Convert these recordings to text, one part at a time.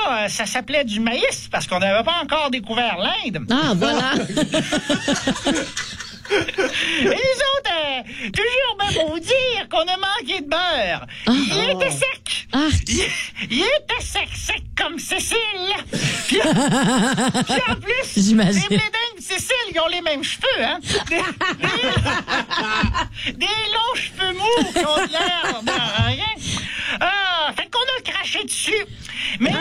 ça s'appelait du maïs parce qu'on n'avait pas encore découvert l'Inde. Ah, voilà. Et les autres, toujours ben pour vous dire qu'on a manqué de beurre. Il était sec. Il était sec comme Cécile. Puis en plus, j'imagine. les blédins de Cécile, ils ont les mêmes cheveux, hein. Des longs cheveux mous qui ont de l'air de rien. Fait qu'on a craché dessus. Mais...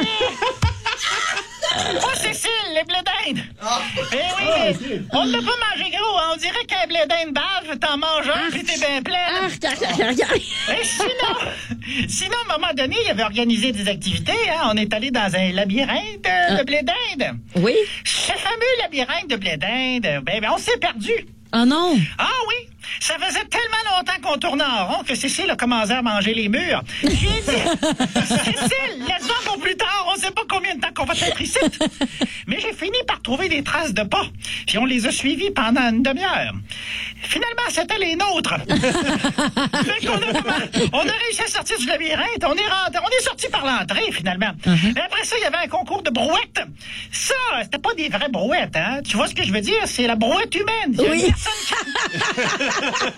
Oh, Cécile, les blés d'Inde! Eh oui, mais on l'a pas mangé gros, hein. On dirait qu'un blé d'Inde bave, t'en manges un, puis t'es bien plein. Et sinon, à un moment donné, il avait organisé des activités, hein. On est allé dans un labyrinthe de blé d'Inde. Oui? Ce fameux labyrinthe de blé d'Inde, ben, on s'est perdu. Oh non! Ah oui! Ça faisait tellement longtemps qu'on tournait en rond que Cécile a commencé à manger les murs. J'ai dit, Cécile, laisse-moi pour plus tard, on sait pas combien de temps qu'on va être ici. Mais j'ai fini par trouver des traces de pas. Puis on les a suivies pendant une demi-heure. Finalement, c'était les nôtres. Fait qu'on on a réussi à sortir du labyrinthe. On est sorti par l'entrée, finalement. Mais après ça, il y avait un concours de brouettes. Ça, c'était pas des vraies brouettes, hein. Tu vois ce que je veux dire? C'est la brouette humaine. Il y a une personne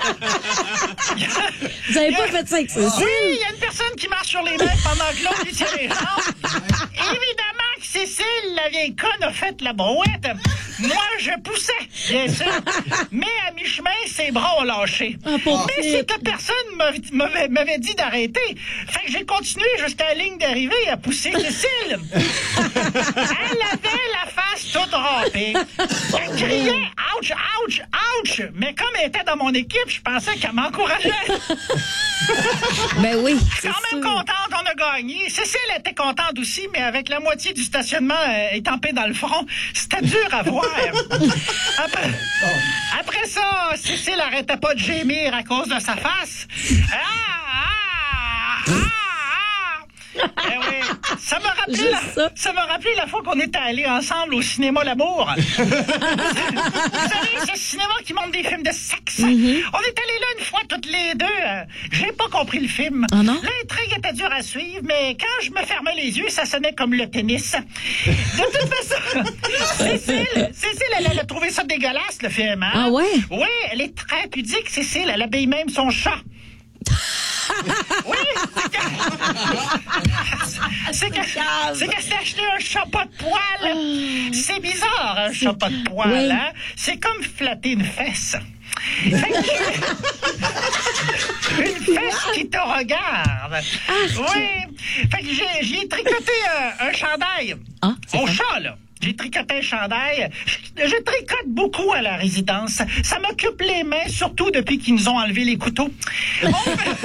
Vous avez pas fait ça avec Cécile? Oui, il y a une personne qui marche sur les mains pendant que l'autre lui tient les jambes. Évidemment que Cécile, la vieille conne, a fait la brouette. Moi, je poussais, bien sûr. Mais à mi-chemin, ses bras ont lâché. Mais cette personne m'avait dit d'arrêter. Fait que j'ai continué jusqu'à la ligne d'arrivée à pousser Cécile. Elle avait la face toute râpée. Elle criait « Ouch, ouch, ouch !» Mais comme elle était dans mon équipe, je pensais qu'elle m'encourageait. Ben oui. Je suis quand même contente, on a gagné. Cécile était contente aussi, mais avec la moitié du stationnement étampé dans le front, c'était dur à voir. Après ça, Cécile arrêtait pas de gémir à cause de sa face. Eh oui, ça m'a rappelé la fois qu'on était allés ensemble au cinéma L'Amour. Vous savez, ce cinéma qui montre des films de sexe. On est allés là une fois toutes les deux. J'ai pas compris le film. Oh non? L'intrigue était dure à suivre, mais quand je me fermais les yeux, ça sonnait comme le tennis. De toute façon, Cécile, elle a trouvé ça dégueulasse, le film. Hein? Ah ouais? Oui, elle est très pudique, Cécile. Elle habille même son chat. Oui, c'est qu'elle s'est acheté un chapeau de poil. C'est bizarre, un chapeau de poil, hein? C'est comme flatter une fesse. Une fesse qui te regarde. Oui. Fait que j'y ai tricoté un chandail. Au chat, là. J'ai tricoté un chandail. Je tricote beaucoup à la résidence. Ça m'occupe les mains, surtout depuis qu'ils nous ont enlevé les couteaux. On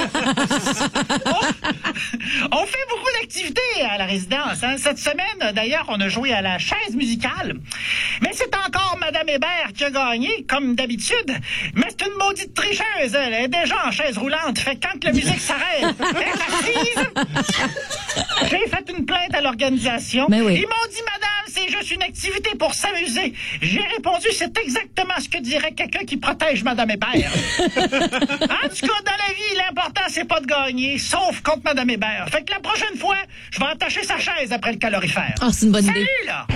fait beaucoup d'activités à la résidence. Hein. Cette semaine, d'ailleurs, on a joué à la chaise musicale. Mais c'est encore Madame Hébert qui a gagné, comme d'habitude. Mais c'est une maudite tricheuse. Elle est déjà en chaise roulante. Fait que quand la musique s'arrête, elle est assise. J'ai fait une plainte à l'organisation. Mais oui. Ils m'ont dit, madame, c'est juste une activité pour s'amuser. J'ai répondu, c'est exactement ce que dirait quelqu'un qui protège Madame Hébert. En tout cas, dans la vie, l'important, c'est pas de gagner, sauf contre Madame Hébert. Fait que la prochaine fois, je vais attacher sa chaise après le calorifère. Oh, c'est une bonne idée. Salut, là!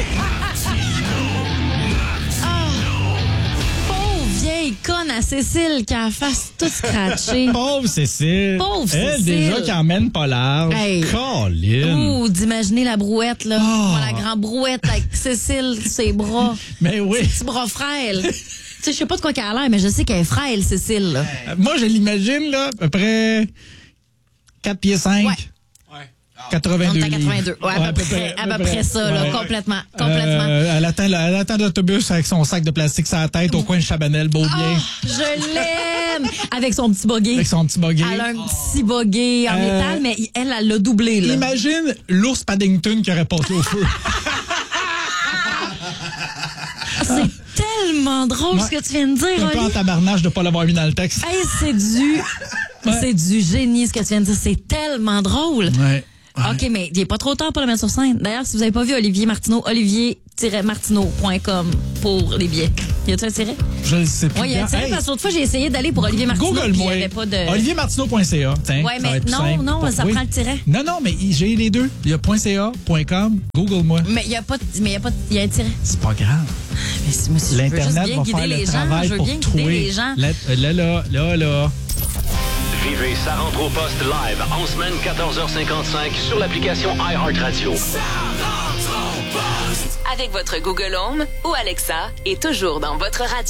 Vieille conne à Cécile qui a la face toute scratchée. Pauvre Cécile. Elle, déjà, qui emmène pas large. Hey. Colin. Ouh, d'imaginer la brouette, là. La grande brouette avec Cécile, ses bras. Mais oui. Ses petits bras frêles. Tu sais, je sais pas de quoi qu'elle a l'air, mais je sais qu'elle est frêle, Cécile, là. Moi, je l'imagine, là, à peu près 4 pieds 5. Ouais. 82 On est à 82. Ouais, à peu près ça, là, complètement. Elle attend l'autobus avec son sac de plastique sur la tête au coin de Chabanel, beau bien. Je l'aime! Avec son petit buggy. Avec son petit buggy. Elle a un petit buggy en métal, mais elle l'a doublé, là. Imagine l'ours Paddington qui aurait passé au feu. C'est tellement drôle ce que tu viens de dire, C'est un peu en tabarnache de pas l'avoir mis dans le texte. Hey, c'est du génie ce que tu viens de dire. C'est tellement drôle. Ouais. OK, mais il n'est pas trop tard pour le mettre sur scène. D'ailleurs, si vous n'avez pas vu Olivier Martineau, olivier-martineau.com pour les billets. Y a-tu un tiret? Je le sais plus. Oui, il y a un tiret parce que l'autre fois, j'ai essayé d'aller pour Olivier Martineau. Google-moi. Il n'y avait pas de... oliviermartineau.ca. Tiens, Ouais, ça va mais être plus non, simple. non, ça Oui. prend le tiret. Non, mais j'ai les deux. Il y a .ca, .com, Google-moi. Mais il y a un tiret. C'est pas grave. Mais si, moi, si je veux juste L'Internet bien va guider faire les le gens, travail je veux pour bien toi. guider les gens. Là. Vivez Ça rentre au poste live en semaine 14h55 sur l'application iHeartRadio. Avec votre Google Home ou Alexa et toujours dans votre radio.